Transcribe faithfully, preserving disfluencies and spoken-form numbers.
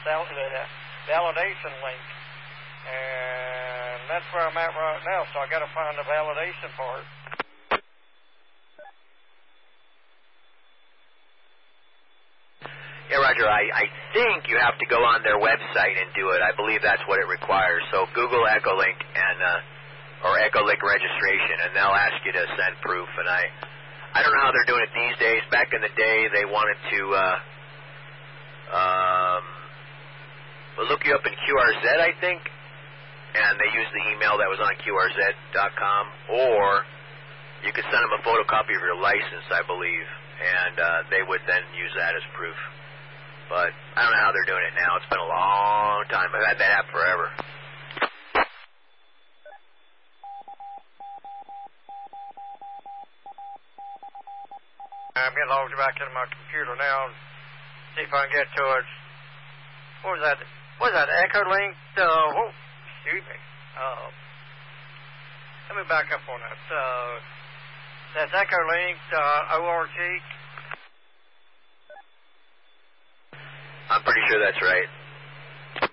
val- the validation link. And that's where I'm at right now, so I got to find the validation part. Yeah, Roger, I, I think you have to go on their website and do it. I believe that's what it requires. So Google Echolink and uh, or Echolink registration, and they'll ask you to send proof. And I, I don't know how they're doing it these days. Back in the day, they wanted to uh, um, well, look you up in Q R Z, I think, and they used the email that was on Q R Z dot com, or you could send them a photocopy of your license, I believe, and uh, they would then use that as proof. But I don't know how they're doing it now. It's been a long time. I've had that app forever. I'm getting logged back into my computer now and see if I can get to it. What was that? What was that? Echolink? Uh, whoa, excuse me. Uh, let me back up on that. Uh, that's Echolink dot org. I'm pretty sure that's right.